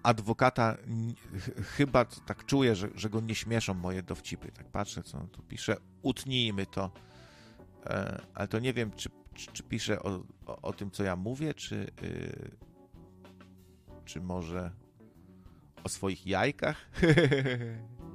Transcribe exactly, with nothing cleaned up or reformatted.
adwokata ch- chyba tak czuję, że, że go nie śmieszą moje dowcipy. Tak patrzę, co on tu pisze. Utnijmy to. E, ale to nie wiem, czy, czy, czy pisze o, o, o tym, co ja mówię, czy, yy, czy może o swoich jajkach?